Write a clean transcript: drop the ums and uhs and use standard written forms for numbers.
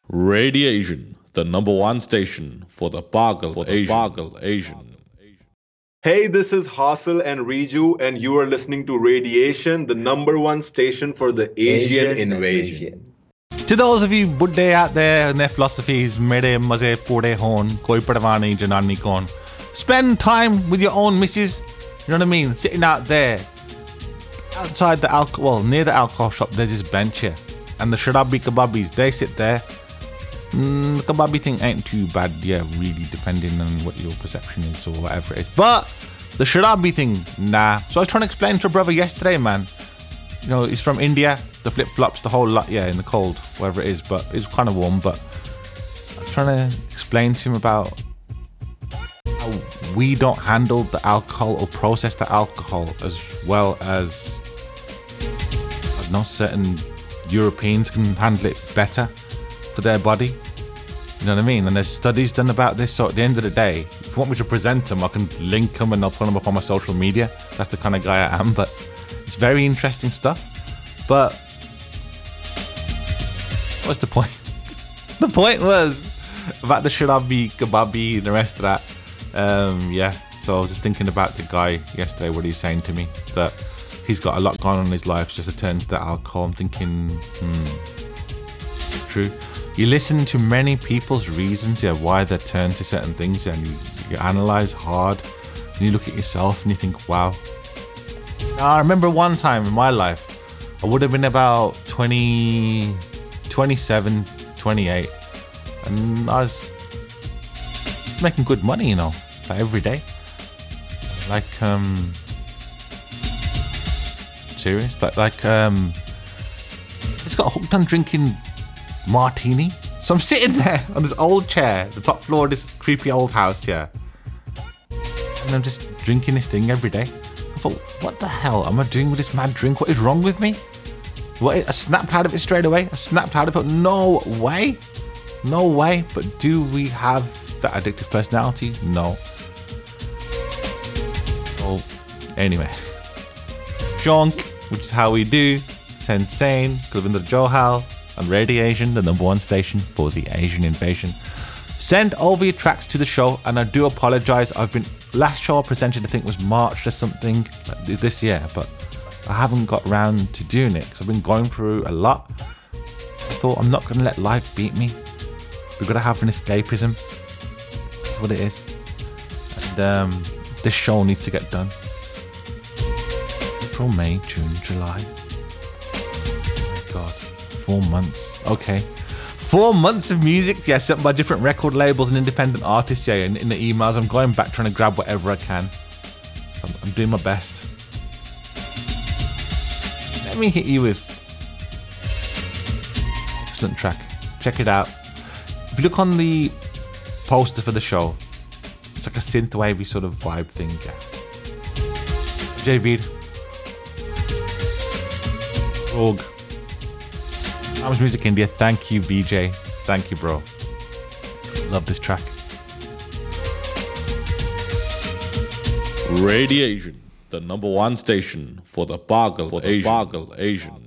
Radiation, the number one station for the Pagal Asian. Hey, this is Hassel and Riju, and you are listening to Radiation, the number one station for the Asian invasion. To those of you Buddha out there and their philosophies, mere maze pure hon, koi parwa nahi janani kon. Spend time with your own missus, you know what I mean? Sitting out there, outside the alcohol, near the alcohol shop, there's this bench here. And the sharabi kebabis, they sit there. The kebabi thing ain't too bad, yeah, really, depending on what your perception is or whatever it is. But the sharabi thing, nah. So I was trying to explain to a brother yesterday, man. You know, he's from India, the flip-flops, the whole lot, yeah, in the cold, wherever it is, but it's kind of warm. But I'm trying to explain to him about how we don't handle the alcohol or process the alcohol as well as, I don't know, certain Europeans can handle it better for their body. You know what I mean? And there's studies done about this. So at the end of the day, if you want me to present them, I can link them and I'll put them up on my social media. That's the kind of guy I am. But it's very interesting stuff. But what's the point? The point was about the sharabi, kebabi, and the rest of that. Yeah. So I was just thinking about the guy yesterday, what he's saying to me, that he's got a lot going on in his life just to turn to the alcohol. I'm thinking, true. You listen to many people's reasons, yeah, why they turn to certain things, and you analyze hard, and you look at yourself and you think, wow. Now, I remember one time in my life, I would have been about 27, 28, and I was making good money, you know, like every day. Like, serious, but like, just got hooked on drinking martini. So I'm sitting there on this old chair, the top floor of this creepy old house, yeah, and I'm just drinking this thing every day. I thought, what the hell am I doing with this mad drink? What is wrong with me? I snapped out of it straight away. I snapped out of it. No way. But do we have that addictive personality? No. Oh, anyway, junk, which is how we do. Sensane, Kulvinder Johal. On Radiation, the number one station for the Asian invasion. Send over your tracks to the show, and I do apologize. Last show I presented, I think, was March or something this year, but I haven't got round to doing it because I've been going through a lot. I thought, I'm not going to let life beat me. We've got to have an escapism. That's what it is. And this show needs to get done. April, May, June, July. Oh my God. 4 months. Okay. 4 months of music, yeah, sent by different record labels and independent artists, yeah, in the emails. I'm going back trying to grab whatever I can. So I'm doing my best. Let me hit you with excellent track. Check it out. If you look on the poster for the show, it's like a synthwavey sort of vibe thing, yeah. Javid. Rogue. Times Music India, thank you, VJ. Thank you, bro. Love this track. Radiation, the number one station for the Pagal Asian.